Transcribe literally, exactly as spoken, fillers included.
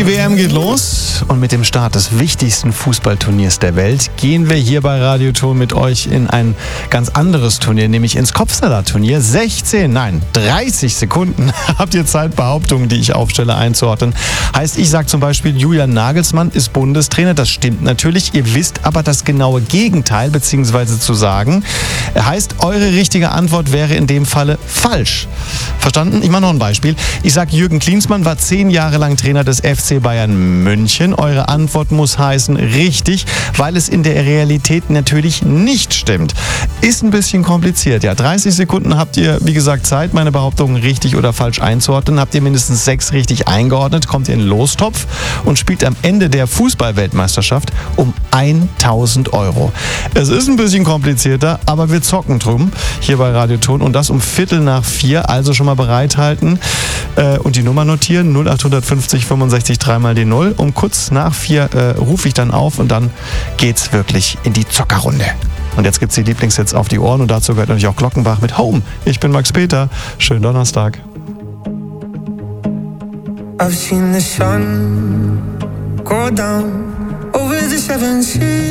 Die W M geht los und mit dem Start des wichtigsten Fußballturniers der Welt gehen wir hier bei Radioton mit euch in ein ganz anderes Turnier, nämlich ins Kopfsalat-Turnier. sechzehn, nein, dreißig Sekunden habt ihr Zeit, Behauptungen, die ich aufstelle, einzuordnen. Heißt, ich sage zum Beispiel, Julian Nagelsmann ist Bundestrainer. Das stimmt natürlich. Ihr wisst aber das genaue Gegenteil, beziehungsweise zu sagen. Heißt, eure richtige Antwort wäre in dem Falle falsch. Verstanden? Ich mache noch ein Beispiel. Ich sage, Jürgen Klinsmann war zehn Jahre lang Trainer des F C Bayern München. Eure Antwort muss heißen richtig, weil es in der Realität natürlich nicht stimmt. Ist ein bisschen kompliziert. Ja, dreißig Sekunden habt ihr, wie gesagt, Zeit, meine Behauptungen richtig oder falsch einzuordnen. Habt ihr mindestens sechs richtig eingeordnet, kommt ihr in den Lostopf und spielt am Ende der Fußball-Weltmeisterschaft um tausend Euro. Es ist ein bisschen komplizierter, aber wir zocken drum hier bei Radioton und das um Viertel nach vier. Also schon mal bereithalten äh, und die Nummer notieren. null acht fünfzig fünfundsechzig dreimal die null. Um kurz nach vier äh, rufe ich dann auf und dann geht's wirklich in die Zockerrunde. Und jetzt gibt's die Lieblingshits auf die Ohren und dazu gehört natürlich auch Glockenbach mit Home. Ich bin Max Peter. Schönen Donnerstag. I've seen the sun go down over the seven seas.